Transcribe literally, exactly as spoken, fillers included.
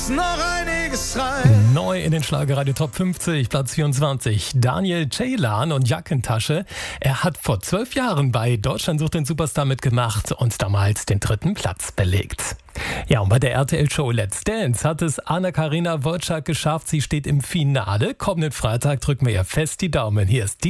muss noch einiges rein. Neu in den Schlagerradio Top fünfzig, Platz vierundzwanzig. Daniel Ceylan und Jackentasche. Er hat vor zwölf Jahren bei Deutschland sucht den Superstar mitgemacht und damals den dritten Platz belegt. Ja, und bei der R T L-Show Let's Dance hat es Anna-Karina Wojcik geschafft. Sie steht im Finale. Kommenden Freitag drücken wir ihr fest die Daumen. Hier ist die